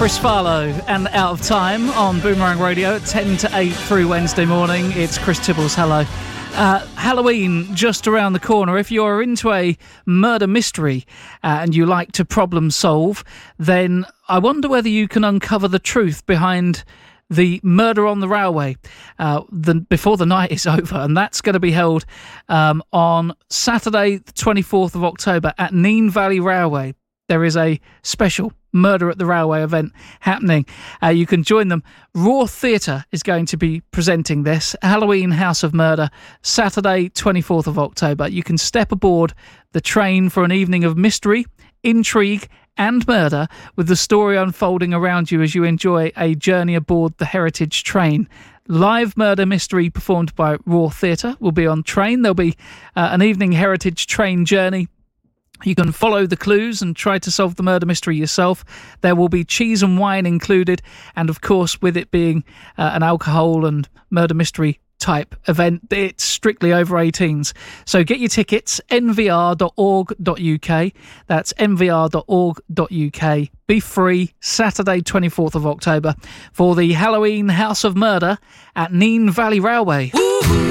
Chris Farlow and Out of Time on Boomerang Radio at 10 to 8 through Wednesday morning. It's Chris Tibbles. Hello. Halloween just around the corner. If you're into a murder mystery and you like to problem solve, then I wonder whether you can uncover the truth behind the murder on the railway before the night is over, and that's going to be held on Saturday the 24th of October at Nene Valley Railway. There is a special Murder at the Railway event happening. You can join them. Raw Theatre is going to be presenting this Halloween House of Murder, Saturday 24th of October. You can step aboard the train for an evening of mystery, intrigue and murder, with the story unfolding around you as you enjoy a journey aboard the Heritage train. Live murder mystery performed by Raw Theatre will be on train. There'll be an evening Heritage train journey. You can follow the clues and try to solve the murder mystery yourself. There will be cheese and wine included, and of course, with it being an alcohol and murder mystery type event, it's strictly over 18s. So get your tickets, nvr.org.uk. That's nvr.org.uk. Be free, Saturday 24th of October for the Halloween House of Murder at Nene Valley Railway. Woo-hoo.